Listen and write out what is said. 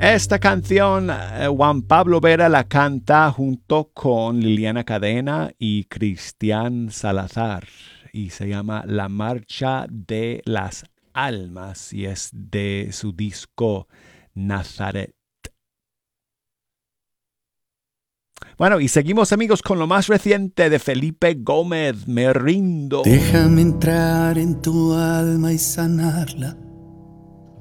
Esta canción Juan Pablo Vera la canta junto con Liliana Cadena y Cristian Salazar y se llama La Marcha de las Almas y es de su disco Nazaret. Bueno, y seguimos amigos con lo más reciente de Felipe Gómez, Me rindo. Déjame entrar en tu alma y sanarla.